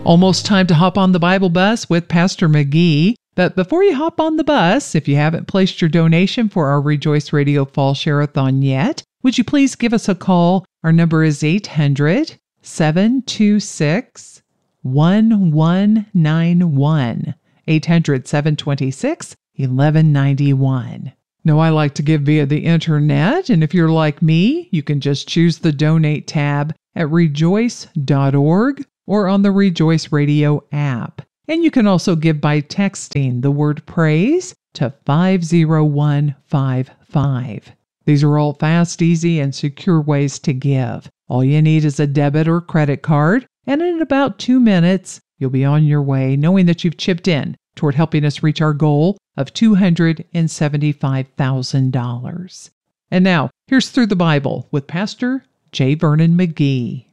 Almost time to hop on the Bible bus with Pastor McGee. But before you hop on the bus, if you haven't placed your donation for our Rejoice Radio Fall Share-a-thon yet, would you please give us a call? Our number is 800-726-1191. 800-726-1191. Now, I like to give via the internet, and if you're like me, you can just choose the Donate tab at rejoice.org or on the Rejoice Radio app. And you can also give by texting the word praise to 50155. These are all fast, easy, and secure ways to give. All you need is a debit or credit card, and in about 2 minutes, you'll be on your way knowing that you've chipped in toward helping us reach our goal of $275,000. And now, here's Through the Bible with Pastor J. Vernon McGee.